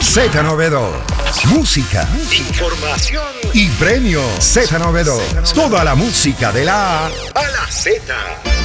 Z92. Música, información y premios. Z92. Toda la música de la A a la Z.